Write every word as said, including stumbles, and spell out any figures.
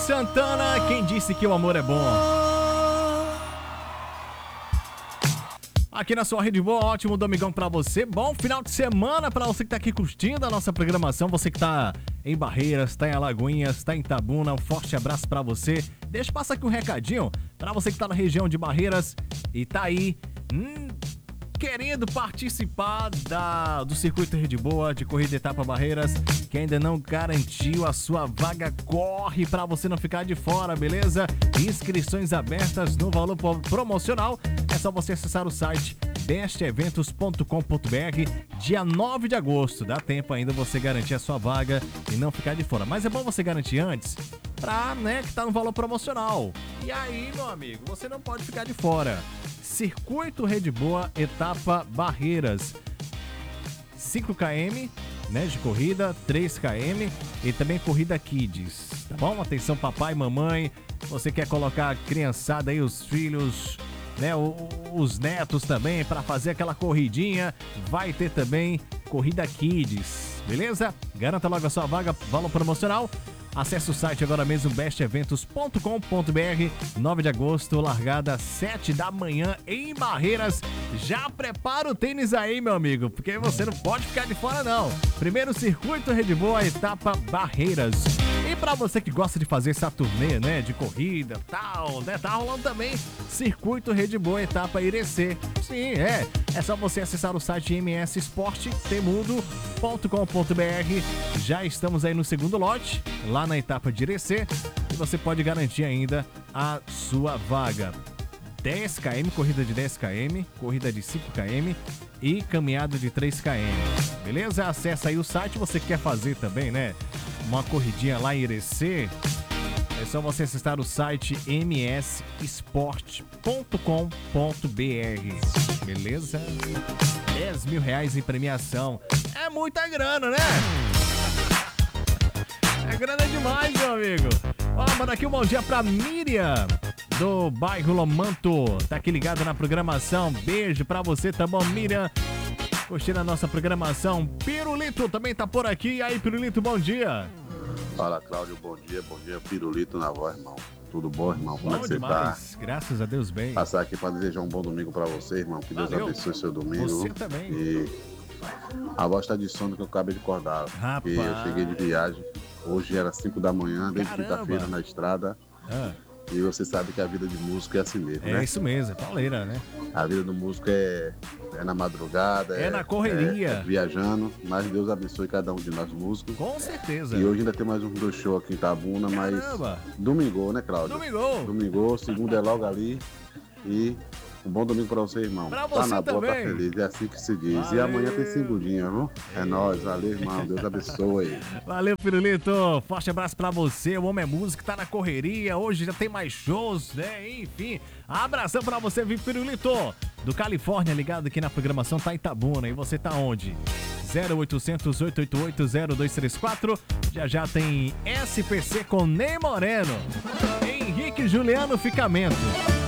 Santana, quem disse que o amor é bom? Aqui na sua Rede Boa, ótimo domingão pra você, bom final de semana pra você que tá aqui curtindo a nossa programação, você que tá em Barreiras, tá em Alagoinhas, tá em Itabuna, um forte abraço pra você. Deixa eu passar aqui um recadinho pra você que tá na região de Barreiras e tá aí hum, querendo participar da, do Circuito Rede Boa de Corrida Etapa Barreiras, que ainda não garantiu a sua vaga, corre pra você não ficar de fora, beleza? Inscrições abertas no valor promocional. É só você acessar o site best eventos ponto com ponto b r, dia nove de agosto. Dá tempo ainda você garantir a sua vaga e não ficar de fora. Mas é bom você garantir antes, pra, né, que tá no valor promocional. E aí, meu amigo, você não pode ficar de fora. Circuito Rede Boa, etapa Barreiras. cinco quilômetros, né, de corrida, três quilômetros e também corrida Kids, tá bom? Atenção papai e mamãe, você quer colocar a criançada aí, os filhos, né, os netos também, para fazer aquela corridinha, vai ter também corrida Kids, beleza? Garanta logo a sua vaga, valor promocional. Acesse o site agora mesmo, best eventos ponto com ponto b r, nove de agosto, largada sete da manhã em Barreiras. Já prepara o tênis aí, meu amigo, porque você não pode ficar de fora não. Primeiro Circuito Rede Boa, etapa Barreiras. E pra você que gosta de fazer essa turnê, né, de corrida, tal, né, tá rolando também Circuito Rede Boa, etapa Irecê. Sim, é. É só você acessar o site m s sport temudo ponto com ponto b r. Já estamos aí no segundo lote, lá na etapa de Irecê, e você pode garantir ainda a sua vaga. dez quilômetros, corrida de dez quilômetros, corrida de cinco quilômetros e caminhada de três quilômetros. Beleza? Acesse aí o site, você quer fazer também, né, uma corridinha lá em Irecê, é só você acessar o site m s sport ponto com ponto b r. Beleza? dez mil reais em premiação. É muita grana, né? É grana demais, meu amigo. Ó, manda aqui um bom dia pra Miriam, do bairro Lomanto. Tá aqui ligado na programação. Beijo pra você, tá bom, Miriam? Curtindo a nossa programação. Pirulito também tá por aqui. E aí, Pirulito, bom dia. Fala, Cláudio, bom dia. Bom dia, Pirulito na voz, irmão. Tudo bom, irmão? Como bom é que você demais. tá? Graças a Deus, bem. Passar aqui pra desejar um bom domingo pra você, irmão. Que Deus Valeu. abençoe seu domingo. Você também. E a voz tá de sono que eu acabei de acordar. Rapaz. E eu cheguei de viagem. Hoje era cinco da manhã, desde Caramba. quinta-feira na estrada. Ah, E você sabe que a vida de músico é assim mesmo, é né? isso mesmo, é pauleira, né? A vida do músico é, é na madrugada. É na correria. É, é viajando. Mas Deus abençoe cada um de nós músicos. Com certeza. E hoje ainda tem mais um dois shows aqui em Itabuna, mas Caramba. domingo, né, Cláudio? Domingo. Domingo, segunda é logo ali. E um bom domingo pra você, irmão. Pra tá você na boa, também. tá feliz. É assim que se diz. Valeu. E amanhã tem segundinha, viu? É, é nóis. Valeu, irmão. Deus abençoe. Valeu, Pirulito. Forte abraço pra você. O homem é músico, tá na correria. Hoje já tem mais shows, né? Enfim, abração pra você, viu, Pirulito? Do Califórnia, ligado aqui na programação, tá em Itabuna. E você tá onde? zero oitocentos, oito oito oito, zero dois três quatro. Já já tem S P C com Ney Moreno. Henrique Juliano Ficamento.